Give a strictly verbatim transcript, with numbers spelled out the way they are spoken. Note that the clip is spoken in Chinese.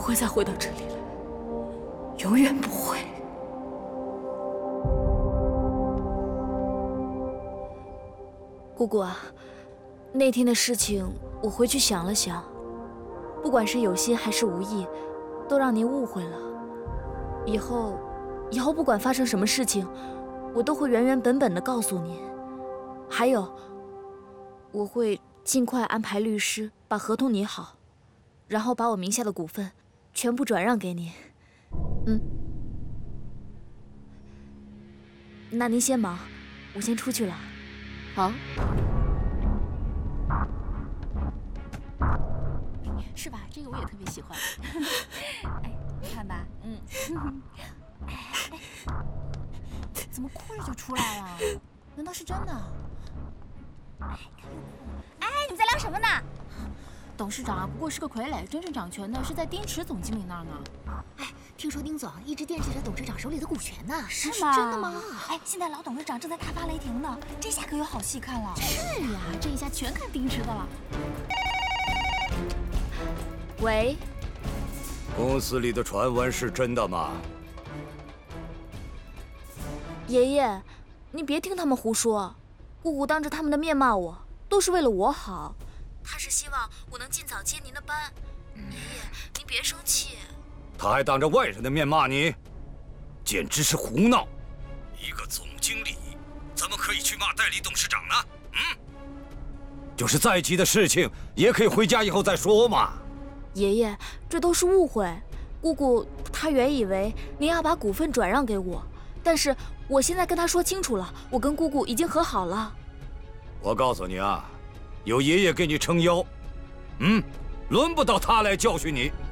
会再回到这里来，永远不会。姑姑啊，那天的事情我回去想了想，不管是有心还是无意，都让您误会了。以后，以后不管发生什么事情，我都会原原本本的告诉您。还有，我会尽快安排律师把合同拟好，然后把我名下的股份全部转让给您。嗯，那您先忙，我先出去了。好。 是吧？这个我也特别喜欢。哎，你看吧，嗯。哎哎，怎么哭着就出来了？难道是真的？哎，哎，你在聊什么呢？董事长啊，不过是个傀儡，真正掌权的是在丁池总经理那儿呢。 哎，听说丁总一直惦记着董事长手里的股权呢， 是吗？ 真的吗？ 哎，现在老董事长正在大发雷霆呢，这下可有好戏看了。 是呀， 这一下全看丁池的了。 喂， 公司里的传闻是真的吗？ 爷爷，你别听他们胡说。姑姑当着他们的面骂我，都是为了我好。她是希望我能尽早接您的班。爷爷，您别生气。 他还当着外人的面骂你，简直是胡闹！一个总经理怎么可以去骂代理董事长呢？嗯，就是再急的事情，也可以回家以后再说嘛。 爷爷，这都是误会。姑姑她原以为您要把股份转让给我，但是我现在跟她说清楚了，我跟姑姑已经和好了。 我告诉你啊，有爷爷给你撑腰，嗯，轮不到他来教训你。